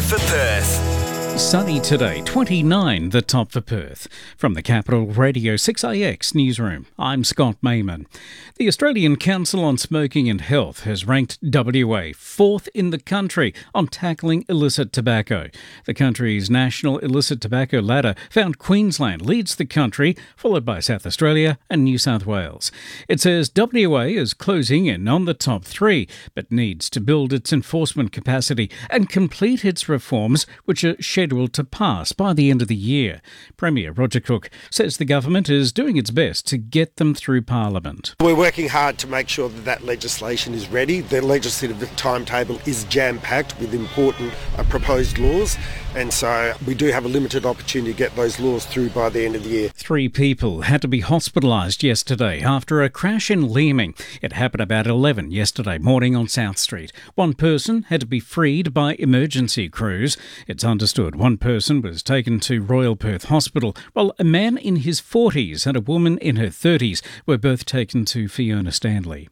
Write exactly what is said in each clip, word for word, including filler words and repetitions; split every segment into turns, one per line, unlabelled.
for Perth.
Sunny today, twenty-nine, the top for Perth. From the Capital Radio six A X newsroom, I'm Scott Mayman. The Australian Council on Smoking and Health has ranked W A fourth in the country on tackling illicit tobacco. The country's national illicit tobacco ladder found Queensland leads the country, followed by South Australia and New South Wales. It says W A is closing in on the top three, but needs to build its enforcement capacity and complete its reforms, which are scheduled to pass by the end of the year. Premier Roger Cook says the government is doing its best to get them through Parliament.
We're working hard to make sure that that legislation is ready. The legislative timetable is jam-packed with important uh, proposed laws, and so we do have a limited opportunity to get those laws through by the end of the year.
Three people had to be hospitalised yesterday after a crash in Leeming. It happened about eleven yesterday morning on South Street. One person had to be freed by emergency crews. It's understood one person was taken to Royal Perth Hospital, while a man in his forties and a woman in her thirties were both taken to Fiona Stanley.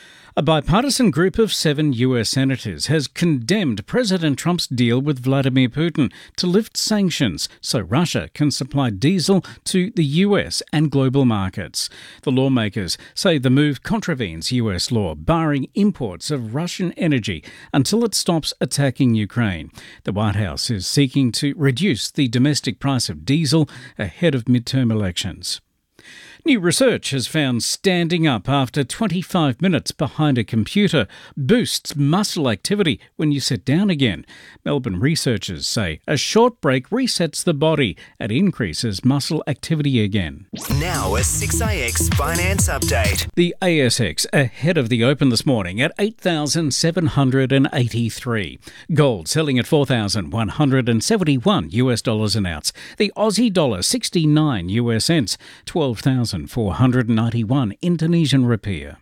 A bipartisan group of seven U S senators has condemned President Trump's deal with Vladimir Putin to lift sanctions so Russia can supply diesel to the U S and global markets. The lawmakers say the move contravenes U S law, barring imports of Russian energy until it stops attacking Ukraine. The White House is seeking to reduce the domestic price of diesel ahead of midterm elections. New research has found standing up after twenty-five minutes behind a computer boosts muscle activity when you sit down again. Melbourne researchers say a short break resets the body and increases muscle activity again.
Now a six A X finance update.
The A S X ahead of the open this morning at eight thousand seven hundred eighty-three. Gold selling at four thousand one hundred seventy-one US dollars an ounce. The Aussie dollar sixty-nine US cents, twelve thousand four hundred ninety-one Indonesian rupiah.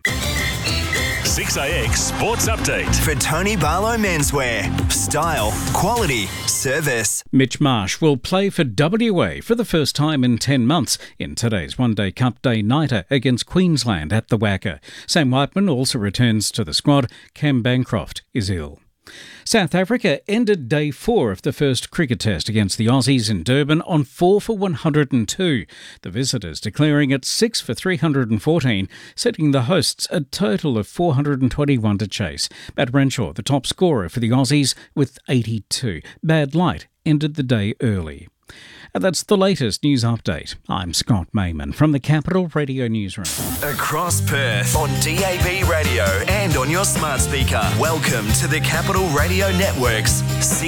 six A X Sports Update.
For Tony Barlow Menswear. Style, quality, service.
Mitch Marsh will play for W A for the first time in ten months in today's One Day Cup Day nighter against Queensland at the Wacker. Sam Whiteman also returns to the squad. Cam Bancroft is ill. South Africa ended day four of the first cricket test against the Aussies in Durban on four for one hundred two. The visitors declaring it six for three hundred fourteen, setting the hosts a total of four hundred twenty-one to chase. Matt Renshaw, the top scorer for the Aussies, with eighty-two. Bad light ended the day early. And that's the latest news update. I'm Scott Mayman from the Capital Radio Newsroom.
Across Perth on D A B radio and on your smart speaker. Welcome to the Capital Radio Network's six